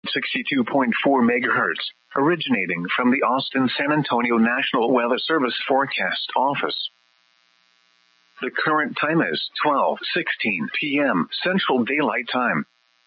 62.4 megahertz, originating from the Austin-San Antonio National Weather Service Forecast Office. The current time is 12:16 p.m. Central Daylight Time.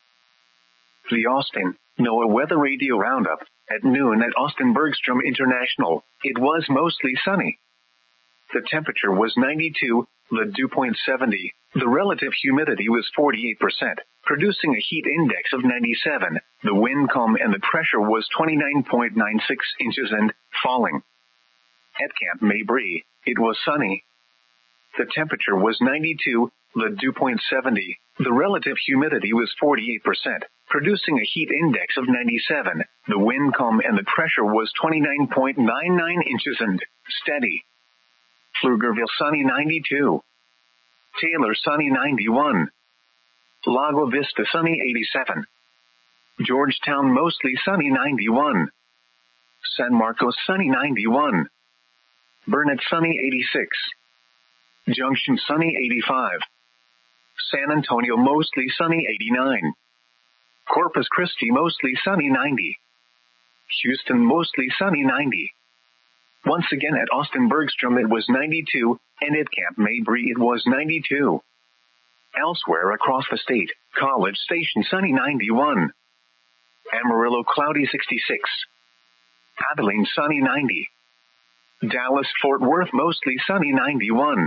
The Austin NOAA Weather Radio Roundup. At noon at Austin Bergstrom International, it was mostly sunny. The temperature was 92, the dew point 70, the relative humidity was 48%, producing a heat index of 97, the wind calm and the pressure was 29.96 inches and falling. At Camp Mabry, it was sunny. The temperature was 92, the dew point 70, the relative humidity was 48%, producing a heat index of 97, the wind calm and the pressure was 29.99 inches and steady. Pflugerville sunny 92. Taylor sunny 91. Lago Vista sunny 87. Georgetown mostly sunny 91. San Marcos sunny 91. Burnett sunny 86. Junction sunny 85. San Antonio mostly sunny 89. Corpus Christi mostly sunny 90. Houston mostly sunny 90. Once again at Austin Bergstrom it was 92, and at Camp Mabry it was 92. Elsewhere across the state, College Station sunny 91. Amarillo cloudy 66. Abilene sunny 90. Dallas Fort Worth mostly sunny 91.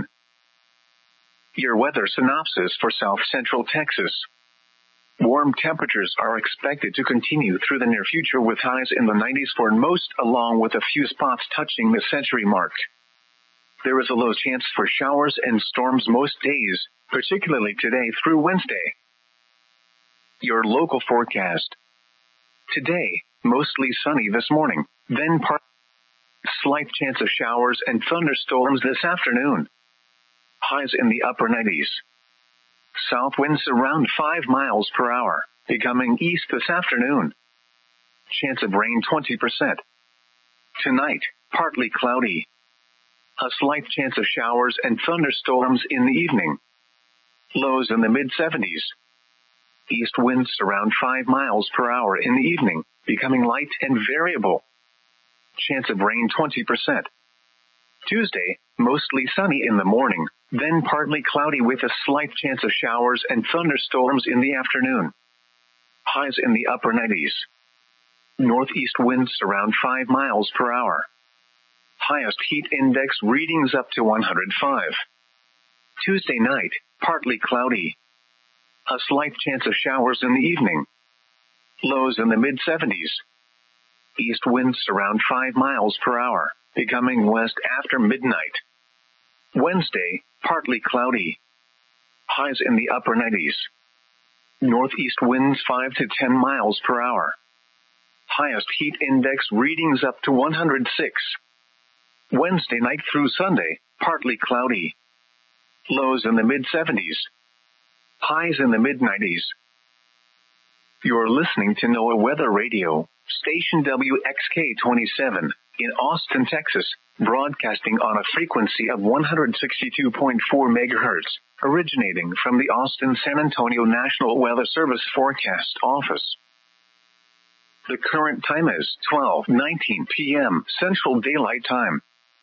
Your weather synopsis for South Central Texas. Warm temperatures are expected to continue through the near future with highs in the 90s for most, along with a few spots touching the century mark. There is a low chance for showers and storms most days, particularly today through Wednesday. Your local forecast. Today, mostly sunny this morning, then slight chance of showers and thunderstorms this afternoon. Highs in the upper 90s. South winds around 5 miles per hour, becoming east this afternoon. Chance of rain 20%. Tonight, partly cloudy. A slight chance of showers and thunderstorms in the evening. Lows in the mid-70s. East winds around 5 miles per hour in the evening, becoming light and variable. Chance of rain 20%. Tuesday, mostly sunny in the morning, then partly cloudy with a slight chance of showers and thunderstorms in the afternoon. Highs in the upper 90s. Northeast winds around 5 miles per hour. Highest heat index readings up to 105. Tuesday night, partly cloudy. A slight chance of showers in the evening. Lows in the mid-70s. East winds around 5 miles per hour, becoming west after midnight. Wednesday, partly cloudy. Highs in the upper 90s. Northeast winds 5 to 10 miles per hour. Highest heat index readings up to 106. Wednesday night through Sunday, partly cloudy. Lows in the mid-70s. Highs in the mid-90s. You're listening to NOAA Weather Radio, station WXK-27, in Austin, Texas, broadcasting on a frequency of 162.4 megahertz, originating from the Austin-San Antonio National Weather Service Forecast Office. The current time is 12:19 p.m. Central Daylight Time.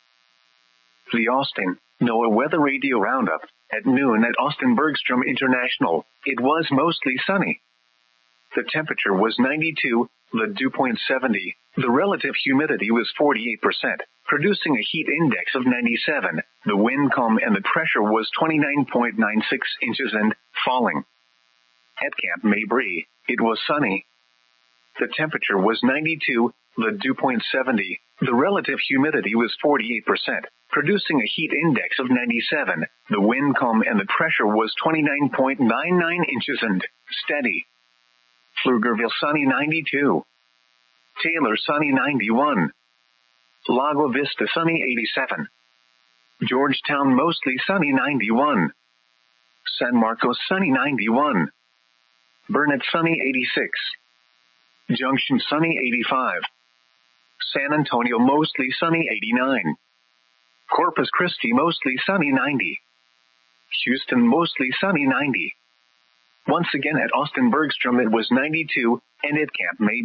The Austin NOAA Weather Radio Roundup. At noon at Austin Bergstrom International, it was mostly sunny. The temperature was 92, the dew point 70, the relative humidity was 48%, producing a heat index of 97, the wind calm and the pressure was 29.96 inches and falling. At Camp Mabry, it was sunny. The temperature was 92, the dew point 70, the relative humidity was 48%, producing a heat index of 97, the wind calm and the pressure was 29.99 inches and steady. Pflugerville sunny 92. Taylor sunny 91. Lago Vista sunny 87. Georgetown mostly sunny 91. San Marcos sunny 91. Burnett sunny 86. Junction sunny 85. San Antonio mostly sunny 89. Corpus Christi mostly sunny 90. Houston mostly sunny 90. Once again at Austin Bergstrom it was 92, and at Camp Mabry